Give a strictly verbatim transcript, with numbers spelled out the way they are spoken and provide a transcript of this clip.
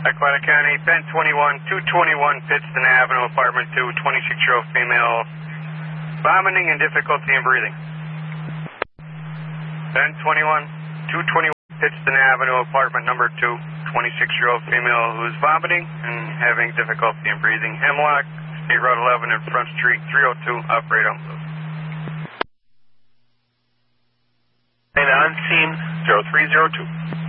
Aquatic County, Ben twenty-one, two twenty-one Pittston Avenue, apartment two, twenty-six-year-old female, vomiting and difficulty in breathing. Ben twenty-one, two twenty-one Pittston Avenue, apartment number two, twenty-six-year-old female who's vomiting and having difficulty in breathing. Hemlock, State Road eleven and Front Street, three oh two, operator. And on scene, zero three zero two.